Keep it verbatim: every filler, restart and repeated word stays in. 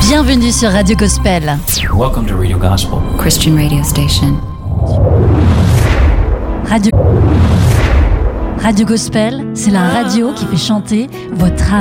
Bienvenue sur Radio Gospel. Welcome to Radio Gospel, Christian radio station. Radio Radio Gospel, c'est la radio qui fait chanter votre âme.